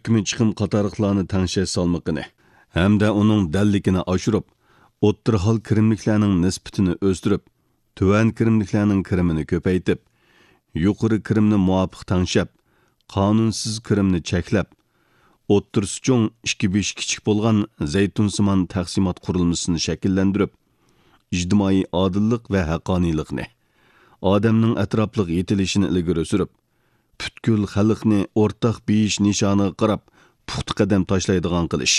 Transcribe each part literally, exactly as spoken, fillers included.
yötkümü chiqim qatarliqlarni tangshash salmoqini hamda uning dalligini oshirib, o'ttir hol kirimliklarning nisbatini o'stirib, tuvan kirimliklarning kirimini ko'paytib, yuqori kirimni muvofiq tangshab, qonunsiz kirimni cheklab, o'ttirsi cho'ng ikki besh kichik bo'lgan zaytunsimon taqsimot qurilmasini shakllantirib, ijtimoiy odillik va haqqoniylikni, odamning atrofliq yetilishini ilgari surib, butkul xalqni o'rtaq beyish nishoniga qarab puxta qadam tashlaydigan qilish.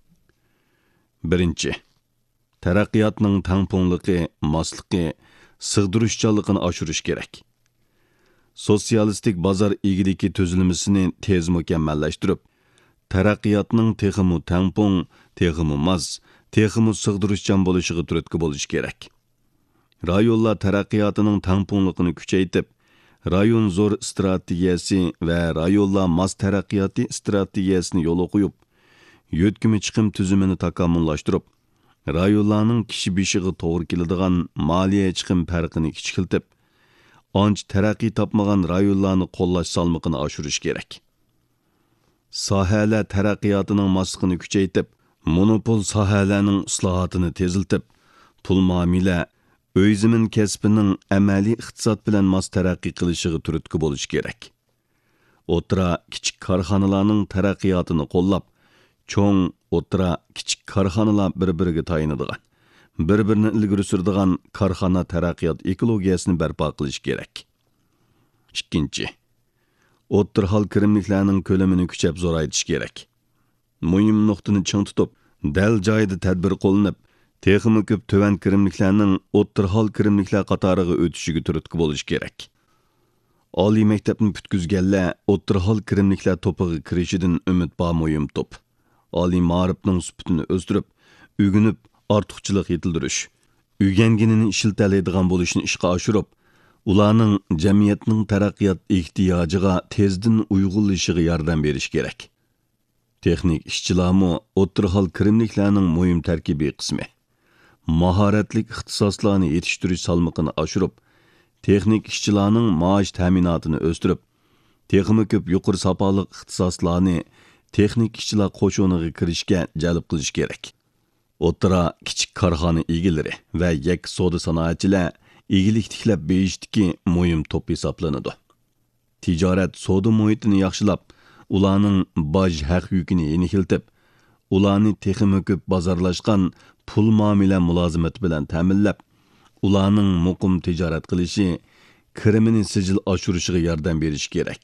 Birinchi, taraqqiyotning tangpungligi, mosligi, sig'dirishchanligini oshirish kerak. Sotsialistik bozor egiligi tuzilmasini tez mukammallashtirib, taraqqiyotning texmu tangpung, texmu mos, texmu sig'dirishchan bo'lishiga turtki bo'lish kerak. Rayonlar taraqqiyotining tangpungligini kuchaytirib, rayon zo'r strategiyasi va rayonlar mos taraqqiyoti strategiyasini yo'l qo'yib, yötkümü chiqim tuzumini takomillashtirib, rayonlarning kishi beshiga to'g'ri keladigan moliya chiqim farqini kichikiltib, ancha taraqqiy topmagan rayonlarni qo'llash salmoqini oshirish kerak. Sohalar taraqqiyotining mosligini kuchaytirib, monopol sohalarning islohotini teziltib, pul muomala, uy zamin kasbining amaliy iqtisod bilan mos taraqqiy qilishiga turtki bo'lish kerak. O'tira kichik korxonalarning taraqqiyotini qo'llab, cho'ng, o'tira, kichik korxonalar bir-biriga tayinadigan, bir-birini ilgari suradigan korxona taraqqiyot ekologiyasini barpo qilish kerak. Ikkinchi, o'ttir hol kirimliklarning ko'lamini kuchab zo'raytirish kerak. Muhim nuqtani ching tutib, dal joyida tadbir qo'llanib, texmi ko'p tuvan kirimliklarning o'ttir hol kirimliklar qatoriga o'tishiga turtki bo'lish kerak. Oliy maktabni putkizganlar o'ttir hol kirimliklar to'piga kirishidan umid bor muhim top. Oliy ma'rifning sifatini o'stirib, ugunib, ortiqchilik yetildirish, uganginini ishiltalaydigan bo'lishni ishga oshirib, ularning jamiyatning taraqqiyot ehtiyojiga tezdan uyg'unlashishiga yordam berish kerak. Texnik ishchilarmi o'ttir hol kirimliklarning muhim tarkibiy qismi. Mahoratli ixtisoslarni yetishtirish salmoqini oshirib, texnik ishchilarning maosh ta'minotini o'stirib, texmi ko'p yuqori safoli ixtisoslarni texnik ishchilar qo'shiniga kirishga jalb qilish kerak. O'tira kichik korxona egilari va yak savdo sanoatchilar egilik tiklab beyishdiki muhim to'p hisoblanadi. Tijorat savdo muhitini yaxshilab, ularning boj haq yukini yeniltib, ularni texmi ko'p bozorlashgan pul muomala mulozimati bilan ta'minlab, ularning muqim tijorat qilishi, kirimini sijil oshirishiga yordam berish kerak.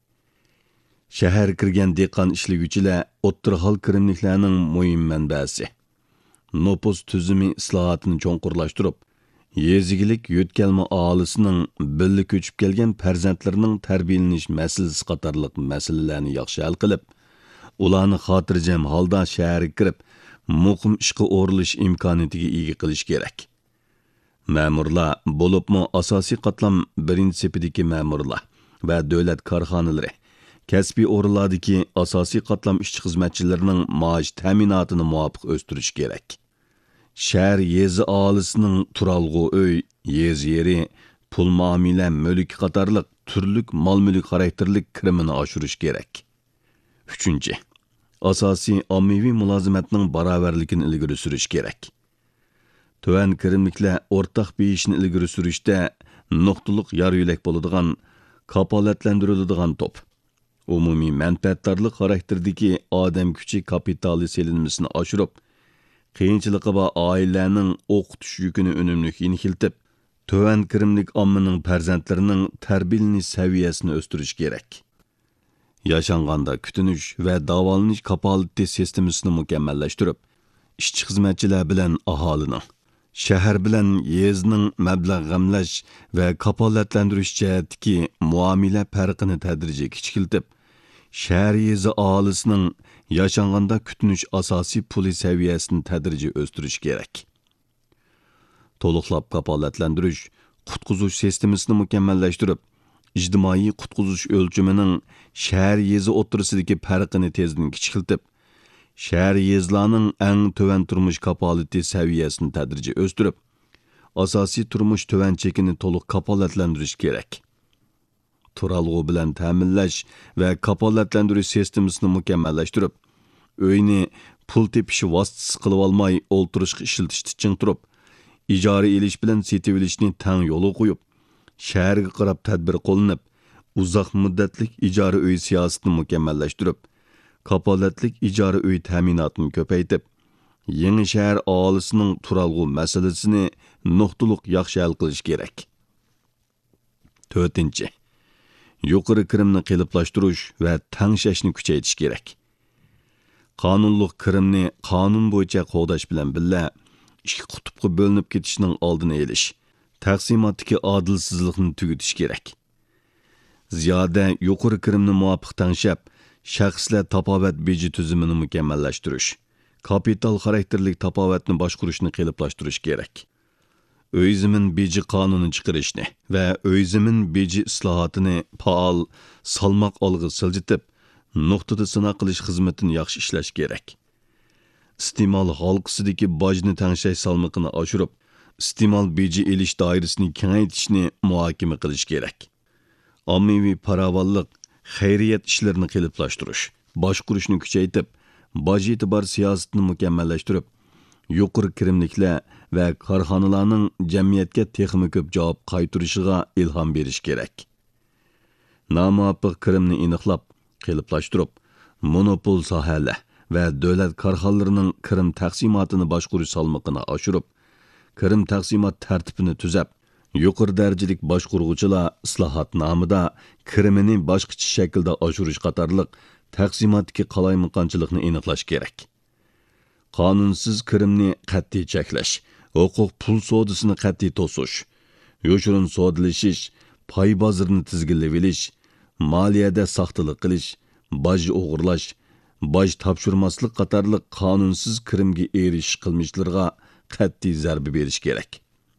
Shahar kirgan dehqon ishliguvchilar o'ttir hol kirimliklarning muhim manbasi. Nopus tuzumi islohotini cho'nqurlashtirib, yezigilik yo'tkalma aholisining birga ko'chib kelgan farzandlarining tarbiyalanish masalasi qatorliq masalalarni yaxshi hal qilib, ularni xotirjam holda shaharga kirib, muqim ishga o'rilish imkoniyatiga ega qilish kerak. Ma'murlar, bo'libmi asosiy qatlam birinchi sepidagi ma'murlar va davlat korxonalari, kasbiy o'rinlardagi asosiy qatlam ishchi xizmatchilarining maosh ta'minotini muvofiq o'stirish kerak. Shahar yezi aholisining turalg'u uy, yez yeri, pul muomala, mulk qatorliq turlik mol-mulk xarakterlik kirimini oshirish kerak. Uchinchi, asosiy ommaviy mulozimatning barobarligini ilgari surish kerak. Tuvan kirimliklar o'rtaq beyishni ilgari surishda nuqtaliq yor yo'lak bo'ladigan, kapolatlantiriladigan to'p. Umumiy manfaatdorlik xarakterdagi odam kuchi kapitali selinmasini oshirib, qiyinchiligi bor oilalarning o'qitish yukini unumli yeniltib, tuvan kirimlik ommaning farzandlarining tarbiyalanish saviyasini o'stirish kerak. Yaşanganda kütünüş ve davalanish kapolati sistemasini mukammallashtirib, ishchi xizmatchilar bilan aholining, shahar bilan yezning mablag' g'amlash va kapolatlantirish jihatdagi muomala farqini tadrijiy kichikiltib, shahar yezi aholisining yaşanganda kütünüş asosiy puli saviyasini tadrijiy o'stirish kerak. To'liqlab kapolatlantirish, qutqizuv sistemasini mukammallashtirib, ijtimoiy qutqizish o'lchamining shahar yezi o'ttirisidagi farqini tezdan kichikiltib, shahar yezlarning eng tuvan turmush kapolati saviyasini tadrijiy o'stirib, asosiy turmush tuvan chekini to'liq kapolatlantirish kerak. turalg'u bilan ta'minlash va kafolatlantirish sistemasini mukammallashtirib, uyni pul tepish vositasi qilib olmay o'ltirishga ishlatishni ching turib, ijara elish bilan setib olishni tang yo'li qo'yib, shaharga qarab tadbir qo'llanib, uzoq muddatlik ijara uy siyosatini mukammallashtirib, kafolatlik ijara uy ta'minotini ko'paytib, yangi shahar aholisining turalg'u masalasini nuqtaliq yaxshi hal qilish kerak. to'rtinchi. Yuqori kirimni qiliblashtirish va tangshashni kuchaytirish kerak. Qonunliq kirimni qonun bo'yicha qo'g'dash bilan birga ikki qutbga bo'linib ketishning oldini olish, taqsimotdagi adilsizlikni tugutish kerak. Ziyoda yuqori kirimni muvofiq tangshab, shaxslar tapovat beji tuzumini mukammallashtirish, kapital xarakterli tapovatni boshqarishni qiliblashtirish kerak. Uy zamin beji qonuni chiqarishni va uy zamin beji islohotini faol salmoq olg'i siljitib, nuqtada sinoq qilish xizmatini yaxshi ishlash kerak. Iste'mol halqasidagi bojni tangshash salmoqini oshirib, iste'mol beji elish doirasini kengaytirishni muhokama qilish kerak. Ommaviy farovonlik, xayriyat ishlarini qiliblashtirish, boshqarishni kuchaytirib, boj e'tibor siyosatini mukammallashtirib, yuqori kirimliklar va korxonalarning jamiyatga texnik ko'p javob qaytarishiga ilhom berish kerak. Nomuvofiq kirimni aniqlab, qiliblashtirib, monopol sohalar va davlat korxonalarining kirim taqsimotini boshqarish salmoqini oshirib, kirim taqsimot tartibini tuzab, yuqori darajalik boshqaruvchilar islohot nomida kirimini boshqacha shaklda oshirish qatorliq taqsimotdagi qalaymaqonchilikni aniqlash kerak. Qonunsiz kirimni qat'iy cheklash, huquq pul sodasini qat'iy to'sish, yoshirin sodalashish, pay bozorini tizginlab olish, moliyada soxtalik qilish, boj o'g'irlash, boj topshirmaslik qatorliq qonunsiz kirimga erishish qilmishlarga qat'iy zarba berish kerak.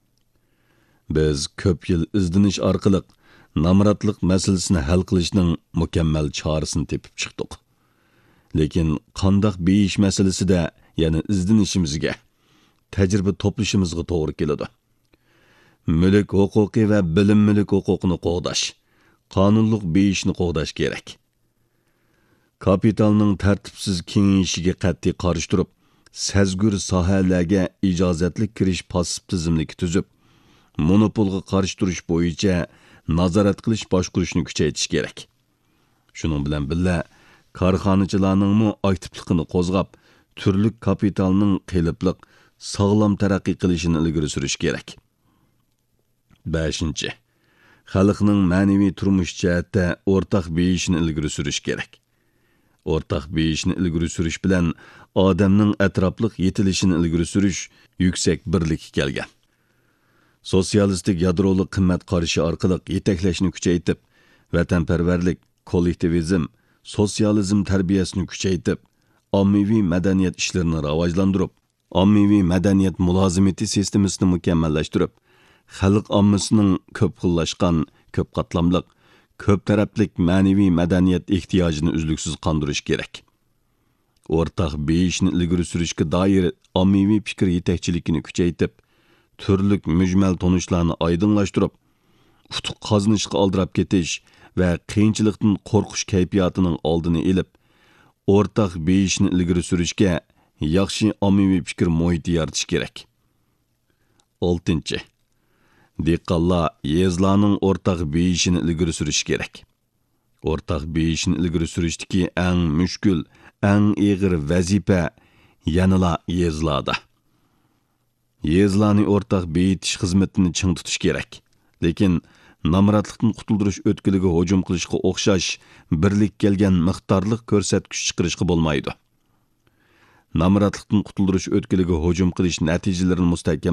Biz ko'p yil izdinish orqali namratlik masalasini hal qilishning mukammal chorasini tepib chiqdik. Lekin qandoq beyish masalasida yana izdinishimizga, tajriba to'plashimizga to'g'ri keladi. Mulk huquqi va bilim mulk huquqini qo'g'dash, qonunliq beyishni qo'g'dash kerak. Kapitalning tartibsiz kengayishiga qat'iy qarshi turib, sazgur sohalarga ijozatli kirish passiv tizimligi tuzib, monopolga qarshi turish bo'yicha nazorat qilish boshqarishni kuchaytirish kerak. Shuning bilan birga korxonachilarning mu aktivligini qo'zg'ab, turli kapitalning qilibliq, sog'lom taraqqiy qilishini ilgari surish kerak. beshinchi. Xalqning ma'naviy turmush jihatda o'rtaq beyishini ilgari surish kerak. O'rtaq beyishni ilgari surish bilan odamning atrofliq yetilishini ilgari surish yuksak birlikka kelgan. Sotsialistik yadroliq qimmat qarashi orqali yetaklashni kuchaytirib, vatanparvarlik, kollektivizm, sotsializm tarbiyasini kuchaytirib, ommaviy madaniyat ishlarini rivojlantirib, ommaviy madaniyat mulozimati sistemasini mukammallashtirib, xalq ommasining ko'p xillashgan, ko'p qatlamliq, ko'p taraflik ma'naviy madaniyat ehtiyojini uzluksiz qondirish kerak. O'rtaq beyishni ilgari surishga doir ommaviy fikr yetakchiligini kuchaytirib, turlik mujmal tonishlarni oydinlashtirib, utuq qozonishga oldirab ketish va qiyinchilikdan qo'rqish kayfiyatining oldini olib, o'rtaq beyishni ilgari surishga yaxshi ommaviy fikr muhiti yaratish kerak. oltinchi. Dehqonlar yezlarning o'rtaq beyishini ilgari surish kerak. O'rtaq beyishni ilgari surishdagi eng mushkul, eng og'ir vazifa yanala yezlarda. Yezlarni o'rtaq beyitish xizmatini ching tutish kerak. Lekin namratlikdan qutuldirish o'tkiliga hujum qilishga o'xshash birlik kelgan miqdorliq ko'rsatkich chiqarishga bo'lmaydi. Namratlikdan qutuldirish o'tkiliga hujum qilish natijalarini mustahkam